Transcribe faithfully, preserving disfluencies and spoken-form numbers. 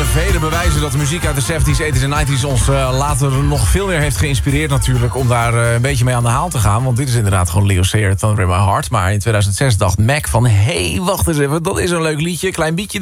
vele bewijzen dat de muziek uit de zeventies, eighties en nineties... ons uh, later nog veel meer heeft geïnspireerd natuurlijk... om daar uh, een beetje mee aan de haal te gaan. Want dit is inderdaad gewoon Leo Sayer, Thunder in My Heart. Maar in tweeduizend zes dacht Mac van... hé, hey, wacht eens even, dat is een leuk liedje, klein bietje...